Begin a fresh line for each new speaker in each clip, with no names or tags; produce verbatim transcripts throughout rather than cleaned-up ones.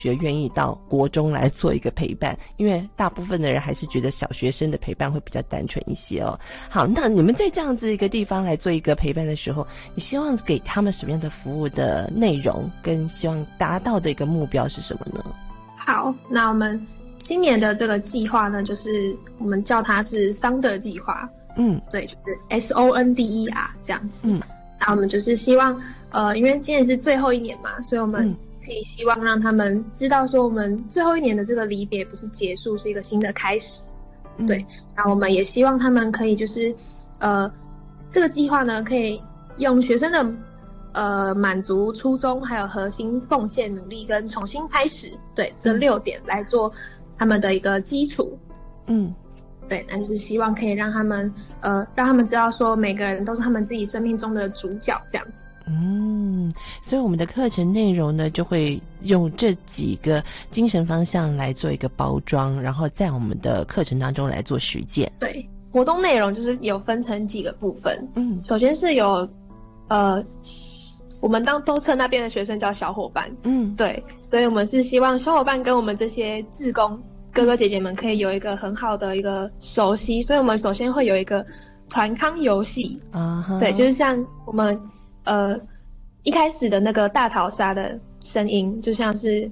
学愿意到国中来做一个陪伴，因为大部分的人还是觉得小学生的陪伴会比较单纯一些哦。好，那你们在这样子一个地方来做一个陪伴的时候，你希望给他们什么样的服务的内容，跟希望达到的一个目标是什么呢？
好，那我们今年的这个计划呢，就是我们叫它是 Sonder 计划。嗯，对，就是 S O N D E R 这样子。嗯，那我们就是希望，呃，因为今年是最后一年嘛，所以我们可以希望让他们知道说，我们最后一年的这个离别不是结束，是一个新的开始。嗯、对，那我们也希望他们可以就是，呃，这个计划呢，可以用学生的呃满足初衷，还有核心奉献、努力跟重新开始，对这六点来做他们的一个基础。嗯。对，那就是希望可以让他们，呃，让他们知道说，每个人都是他们自己生命中的主角，这样子。
嗯，所以我们的课程内容呢，就会用这几个精神方向来做一个包装，然后在我们的课程当中来做实践。
对，活动内容就是有分成几个部分。嗯，首先是有，呃，我们当兜测那边的学生叫小伙伴。嗯，对，所以我们是希望小伙伴跟我们这些志工哥哥姐姐们可以有一个很好的一个熟悉，所以我们首先会有一个团康游戏啊， uh-huh. 对，就是像我们呃一开始的那个大逃杀的声音，就像是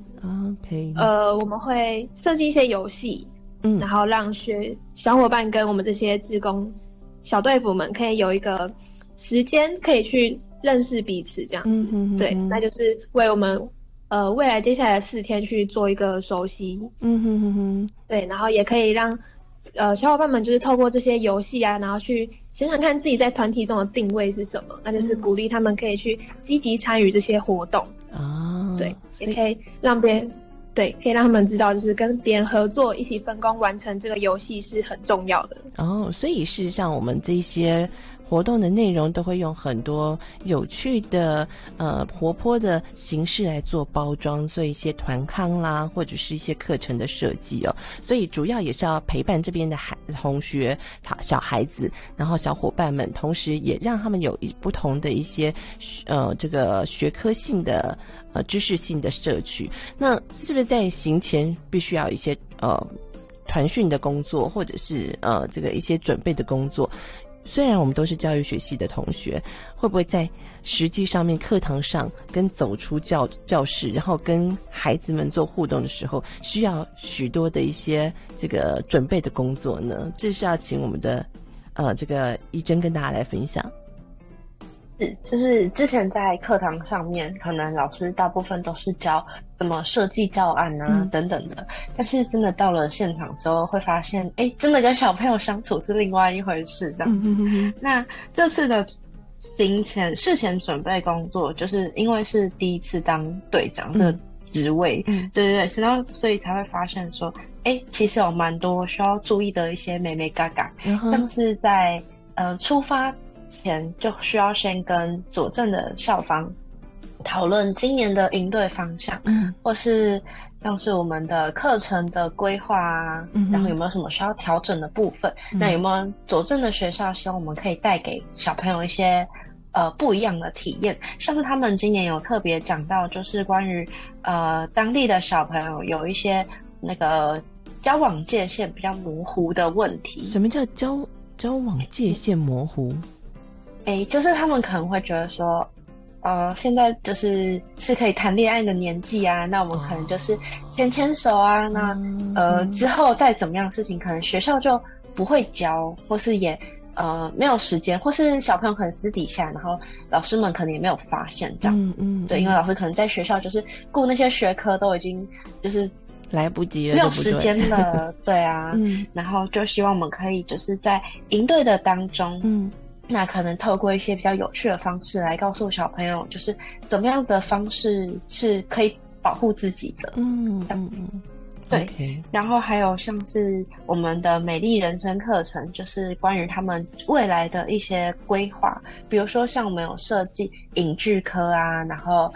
OK
呃我们会设计一些游戏，嗯，然后让学小伙伴跟我们这些志工小队服们可以有一个时间可以去认识彼此，这样子，嗯哼哼哼，对，那就是为我们。呃，未来接下来的四天去做一个熟悉，嗯哼哼哼，对，然后也可以让呃小伙伴们就是透过这些游戏啊，然后去想想看自己在团体中的定位是什么，那就是鼓励他们可以去积极参与这些活动啊，对，也可以让别人对，可以让他们知道，就是跟别人合作，一起分工完成这个游戏是很重要的。
哦，所以事实上我们这些活动的内容都会用很多有趣的呃活泼的形式来做包装，做一些团康啦，或者是一些课程的设计哦。所以主要也是要陪伴这边的孩同学、小孩子，然后小伙伴们，同时也让他们有不同的一些呃这个学科性的呃知识性的摄取。那是不是在行前必须要有一些呃团训的工作，或者是呃这个一些准备的工作？虽然我们都是教育学系的同学，会不会在实际上面课堂上跟走出教教室，然后跟孩子们做互动的时候，需要许多的一些这个准备的工作呢？这是要请我们的呃这个怡珍跟大家来分享。
是，就是之前在课堂上面，可能老师大部分都是教怎么设计教案啊、嗯、等等的，但是真的到了现场之后，会发现，哎，真的跟小朋友相处是另外一回事，这样。嗯、哼哼哼那这次的行前事前准备工作，就是因为是第一次当队长这个职位，嗯、对对对，然后所以才会发现说，哎，其实有蛮多需要注意的一些眉眉角角，嗯、像是在呃出发前就需要先跟佐证的校方讨论今年的营队方向，嗯，或是像是我们的课程的规划啊，嗯，然后有没有什么需要调整的部分，嗯，那有没有佐证的学校希望我们可以带给小朋友一些呃不一样的体验，像是他们今年有特别讲到，就是关于呃当地的小朋友有一些那个交往界限比较模糊的问题。
什么叫交交往界限模糊？
诶，就是他们可能会觉得说，呃，现在就是是可以谈恋爱的年纪啊，那我们可能就是牵牵手啊，哦、那呃之后再怎么样的事情，可能学校就不会教，或是也呃没有时间，或是小朋友可能私底下，然后老师们可能也没有发现这样子，嗯嗯，对，因为老师可能在学校就是顾那些学科都已经就是
来不及了，
没有时间了，对啊，嗯，然后就希望我们可以就是在营队的当中，嗯。那可能透过一些比较有趣的方式来告诉小朋友，就是怎么样的方式是可以保护自己的。嗯嗯嗯，对。Okay. 然后还有像是我们的美丽人生课程，就是关于他们未来的一些规划，比如说像我们有设计影剧科啊，然后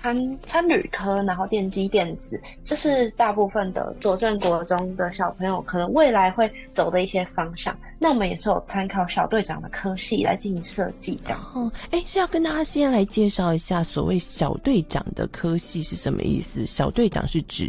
参参旅科，然后电机电子，这是大部分的佐证国中的小朋友可能未来会走的一些方向。那我们也是有参考小队长的科系来进行设计这样子。
哦，哎，是要跟大家先来介绍一下所谓小队长的科系是什么意思？小队长是指